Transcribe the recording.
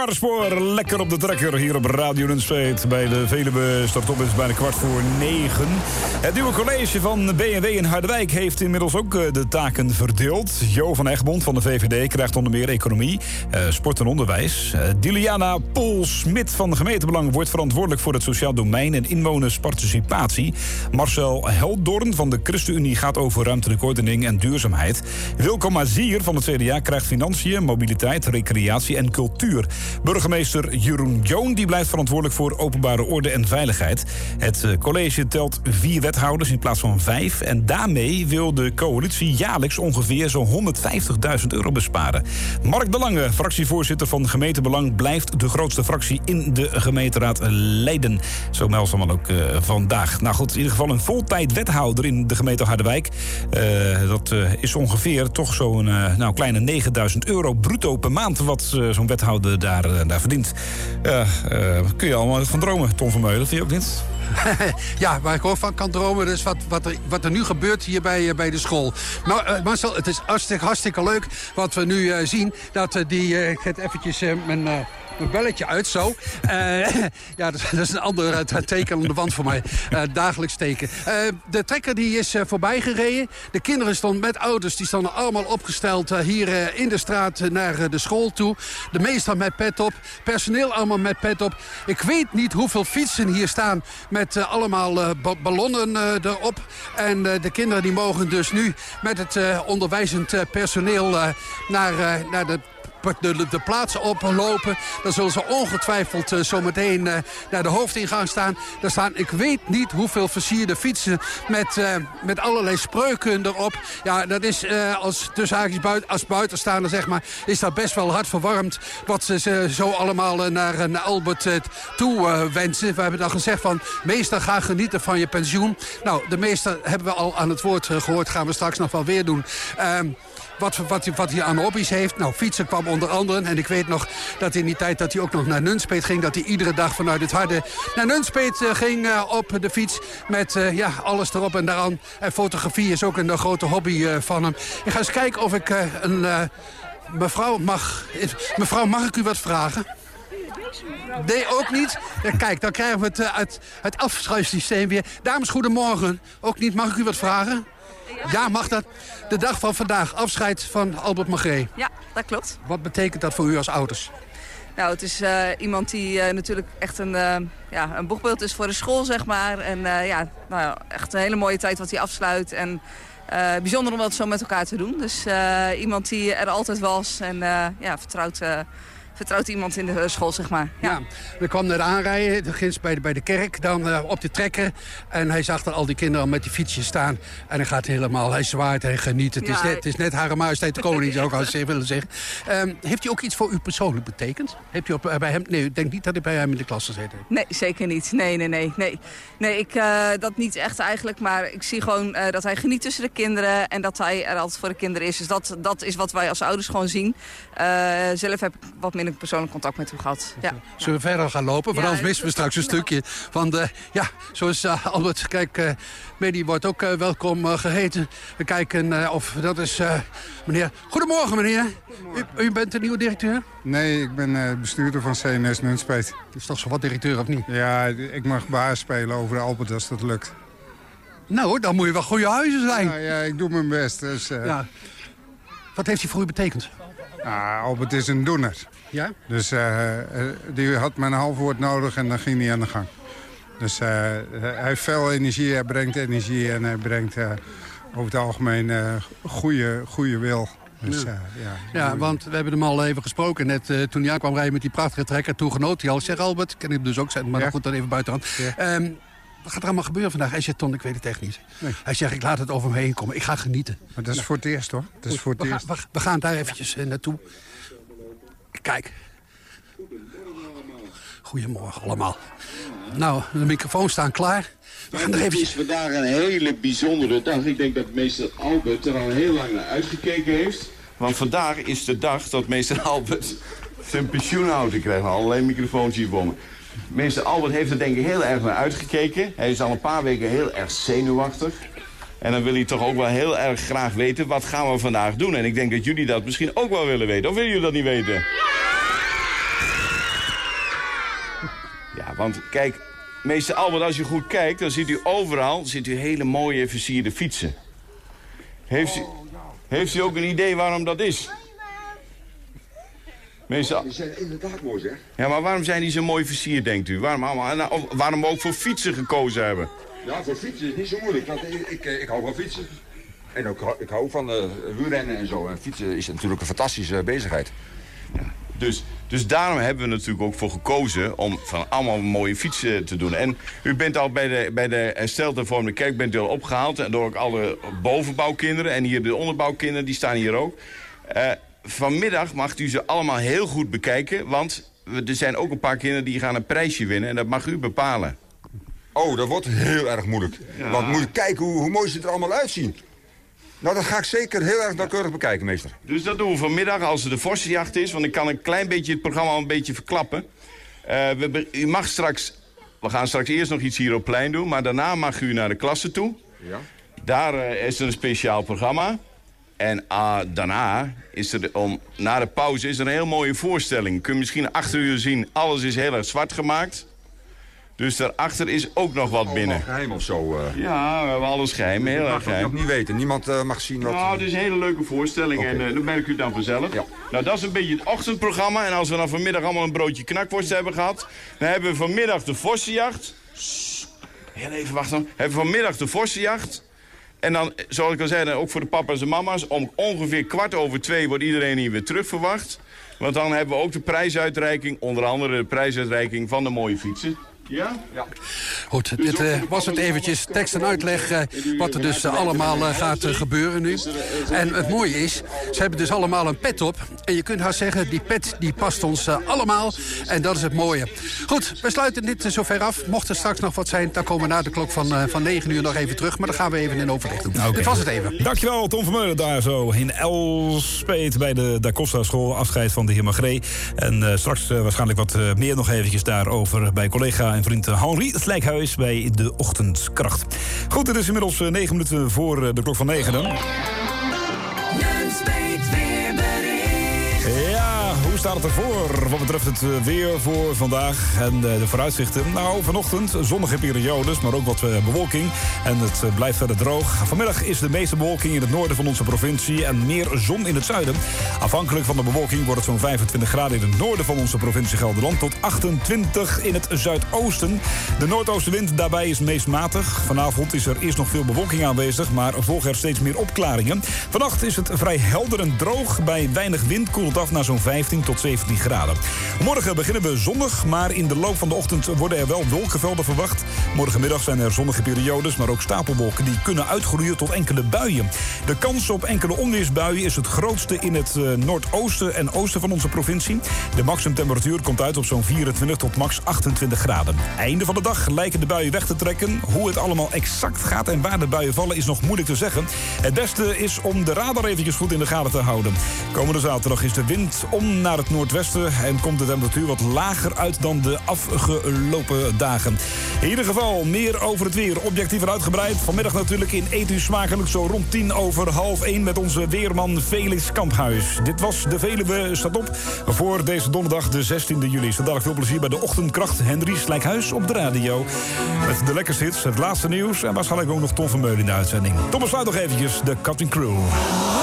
Spoor, lekker op de trekker hier op Radio Nunspeet. Bij de Veluwe start op is bijna 8:45. Het nieuwe college van BMW in Harderwijk heeft inmiddels ook de taken verdeeld. Jo van Egmond van de VVD krijgt onder meer economie, sport en onderwijs. Diliana Pol-Smit van de gemeentebelang wordt verantwoordelijk voor het sociaal domein en inwonersparticipatie. Marcel Heldoorn van de ChristenUnie gaat over ruimtelijke ordening en duurzaamheid. Wilco Mazier van het CDA krijgt financiën, mobiliteit, recreatie en cultuur. Burgemeester Jeroen Joon die blijft verantwoordelijk voor openbare orde en veiligheid. Het college telt 4 wethouders in plaats van 5. En daarmee wil de coalitie jaarlijks ongeveer zo'n €150.000 besparen. Mark de Lange, fractievoorzitter van Gemeentebelang, blijft de grootste fractie in de gemeenteraad Leiden. Zo meldt ze allemaal ook vandaag. Nou goed, in ieder geval een voltijd wethouder in de gemeente Harderwijk. Dat is ongeveer toch zo'n kleine €9.000 bruto per maand wat zo'n wethouder daar verdient. Kun je allemaal van dromen, Tom Vermeulen, vind je ook niet? Ja, waar ik ook van kan dromen, dus wat er nu gebeurt hier bij de school. Maar Marcel, het is hartstikke leuk wat we nu zien. Dat ik zet eventjes mijn belletje uit zo. Ja, dat is een ander teken aan de wand voor mij. Dagelijks teken. De trekker die is voorbij gereden. De kinderen stonden met ouders, die stonden allemaal opgesteld hier in de straat naar de school toe. De meester met pet op. Personeel allemaal met pet op. Ik weet niet hoeveel fietsen hier staan met allemaal ballonnen erop. En de kinderen die mogen dus nu met het onderwijzend personeel naar de plaatsen oplopen. Dan zullen ze ongetwijfeld zometeen naar de hoofdingang staan. Daar staan, ik weet niet hoeveel versierde fietsen met allerlei spreuken erop. Ja, dat is als buitenstaander, zeg maar, is dat best wel hartverwarmend wat ze zo allemaal naar Albert toe wensen. We hebben dan gezegd van, meester, ga genieten van je pensioen. Nou, de meester hebben we al aan het woord gehoord, gaan we straks nog wel weer doen. Wat hij aan hobby's heeft. Nou, fietsen kwam onder andere. En ik weet nog dat in die tijd dat hij ook nog naar Nunspeet ging, dat hij iedere dag vanuit het Harde naar Nunspeet ging op de fiets. Met alles erop en daaraan. En fotografie is ook een grote hobby van hem. Ik ga eens kijken of ik mevrouw, mag ik u wat vragen? Nee, ook niet? Ja, kijk, dan krijgen we het afschuifsysteem weer. Dames, goedemorgen. Ook niet, mag ik u wat vragen? Ja, mag dat? De dag van vandaag, afscheid van Albert Magree. Ja, dat klopt. Wat betekent dat voor u als ouders? Nou, het is iemand die natuurlijk echt een boegbeeld is voor de school, zeg maar. En echt een hele mooie tijd wat hij afsluit. En bijzonder om dat zo met elkaar te doen. Dus iemand die er altijd was en vertrouwt iemand in de school, zeg maar. Ja. We kwam net aanrijden, ginds bij de kerk, dan op de trekker. En hij zag er al die kinderen met die fietsjes staan. En hij gaat helemaal, hij zwaait en geniet. Het is net Hare Majesteit de Koning, zou ik al willen zeggen. Heeft hij ook iets voor u persoonlijk betekend? Heeft u bij hem? Nee, ik denk niet dat hij bij hem in de klas gezeten heeft. Nee, zeker niet. Nee, ik dat niet echt eigenlijk. Maar ik zie gewoon dat hij geniet tussen de kinderen. En dat hij er altijd voor de kinderen is. Dus dat is wat wij als ouders gewoon zien. Zelf heb ik wat minder persoonlijk contact met hem gehad. Ja. Zullen we verder gaan lopen? Want anders missen we straks een stukje van zoals Albert, kijk, Medi wordt ook welkom geheten. We kijken of dat is meneer. Goedemorgen, meneer. U bent de nieuwe directeur? Nee, ik ben bestuurder van CNS Nunspeet. Dat is toch zo wat directeur of niet? Ja, ik mag baas spelen over Albert als dat lukt. Nou, dan moet je wel goede huizen zijn. Ja, ik doe mijn best. Dus, Wat heeft hij voor u betekend? Albert is een doener. Ja? Dus die had maar een half woord nodig en dan ging hij aan de gang. Dus hij heeft veel energie, hij brengt energie en hij brengt over het algemeen goede wil. Dus, want we hebben hem al even gesproken. Net toen hij aankwam rijden met die prachtige trekker, toen genoot hij al. Ik zeg, Albert, ken ik hem dus ook zijn, maar goed, dan even buitenhand. Ja. Wat gaat er allemaal gebeuren vandaag? Hij zegt, Ton, ik weet het echt niet. Nee. Hij zegt, ik laat het over me heen komen. Ik ga genieten. Maar dat is voor het eerst, hoor. Dat is voor het eerst. We gaan daar eventjes naartoe. Kijk. Goedemorgen allemaal. Nou, de microfoons staan klaar. We gaan er eventjes... Het is vandaag een hele bijzondere dag. Ik denk dat meester Albert er al heel lang naar uitgekeken heeft. Want vandaag is de dag dat meester Albert zijn pensioen houdt. Ik krijg allerlei microfoons hier voor me. Meester Albert heeft er denk ik heel erg naar uitgekeken. Hij is al een paar weken heel erg zenuwachtig. En dan wil hij toch ook wel heel erg graag weten, wat gaan we vandaag doen? En ik denk dat jullie dat misschien ook wel willen weten. Of willen jullie dat niet weten? Ja, want kijk, meester Albert, als je goed kijkt, dan ziet u overal hele mooie versierde fietsen. Heeft u ook een idee waarom dat is? Meester... Die zijn inderdaad mooi, zeg. Ja, maar waarom zijn die zo mooi versierd, denkt u? Waarom we ook voor fietsen gekozen hebben? Ja, voor fietsen is niet zo moeilijk, want ik hou van fietsen. En ook, ik hou van wielrennen en zo. En fietsen is natuurlijk een fantastische bezigheid. Ja, dus daarom hebben we natuurlijk ook voor gekozen om van allemaal mooie fietsen te doen. En u bent al bij de hersteld hervormde kerk bent u al opgehaald. En door ook alle bovenbouwkinderen. En hier de onderbouwkinderen, die staan hier ook. Vanmiddag mag u ze allemaal heel goed bekijken. Want er zijn ook een paar kinderen die gaan een prijsje winnen. En dat mag u bepalen. Oh, dat wordt heel erg moeilijk. Ja. Want moet je kijken hoe mooi ze er allemaal uitzien. Nou, dat ga ik zeker heel erg nauwkeurig bekijken, meester. Dus dat doen we vanmiddag als het de Vossenjacht is. Want ik kan een klein beetje het programma al een beetje verklappen. U mag straks... We gaan straks eerst nog iets hier op het plein doen. Maar daarna mag u naar de klasse toe. Ja. Daar is er een speciaal programma. En daarna is er, na de pauze, is er een heel mooie voorstelling. Kun je misschien achter u zien, alles is heel erg zwart gemaakt. Dus daarachter is ook nog wat binnen. Allemaal geheim of zo? Ja, we hebben alles geheim, heel erg geheim. Ik mag nog niet weten, niemand mag zien wat... Nou, het is een hele leuke voorstelling en dat merk u dan vanzelf. Ja. Nou, dat is een beetje het ochtendprogramma. En als we dan vanmiddag allemaal een broodje knakworst hebben gehad... dan hebben we vanmiddag de Vossenjacht. Heel even wachten. Hebben we vanmiddag de Vossenjacht. En dan, zoals ik al zei, ook voor de papa's en mama's... om ongeveer 2:15 wordt iedereen hier weer terug verwacht. Want dan hebben we ook de prijsuitreiking... onder andere de prijsuitreiking van de mooie fietsen. Ja? Ja. Goed, dit was het eventjes tekst en uitleg wat er dus allemaal gaat gebeuren nu. En het mooie is, ze hebben dus allemaal een pet op. En je kunt haar zeggen, die pet die past ons allemaal. En dat is het mooie. Goed, we sluiten dit zover af. Mocht er straks nog wat zijn, dan komen we na de klok van 9 uur nog even terug. Maar dan gaan we even in overleg doen. Okay. Dit was het even. Dankjewel, Tom Vermeulen daar zo in Elspeet bij de Da Costa School. Afscheid van de heer Magree. En straks waarschijnlijk wat meer nog eventjes daarover bij collega en vriend Henri Slijkhuis bij de Ochtendkracht. Goed, het is inmiddels 9 minuten voor de klok van 9. Ja, hoe staat het ervoor wat betreft het weer voor vandaag en de vooruitzichten? Nou, vanochtend zonnige periodes, maar ook wat bewolking. En het blijft verder droog. Vanmiddag is de meeste bewolking in het noorden van onze provincie en meer zon in het zuiden. Afhankelijk van de bewolking wordt het zo'n 25 graden in het noorden van onze provincie Gelderland tot 28 in het zuidoosten. De noordoostenwind daarbij is meest matig. Vanavond is er eerst nog veel bewolking aanwezig, maar volgen er steeds meer opklaringen. Vannacht is het vrij helder en droog. Bij weinig wind koelt het af naar zo'n 15 tot 17 graden. Morgen beginnen we zonnig, maar in de loop van de ochtend worden er wel wolkenvelden verwacht. Morgenmiddag zijn er zonnige periodes, maar ook stapelwolken die kunnen uitgroeien tot enkele buien. De kans op enkele onweersbuien is het grootste in het noordoosten en oosten van onze provincie. De maximumtemperatuur komt uit op zo'n 24 tot max 28 graden. Einde van de dag lijken de buien weg te trekken. Hoe het allemaal exact gaat en waar de buien vallen is nog moeilijk te zeggen. Het beste is om de radar eventjes goed in de gaten te houden. Komende zaterdag is de wind om naar het noordwesten en komt de temperatuur wat lager uit dan de afgelopen dagen. In ieder geval meer over het weer, objectief en uitgebreid. Vanmiddag natuurlijk in Eet U Smakelijk, zo rond 1:10 met onze weerman Felix Kamphuis. Dit was de Veluwe staat op voor deze donderdag de 16e juli. Zo dadelijk veel plezier bij de Ochtendkracht. Henri Slijkhuis op de radio. Met de lekkerste hits, het laatste nieuws en waarschijnlijk ook nog Tom Vermeulen in de uitzending. Tom besluit nog eventjes de Cutting Crew.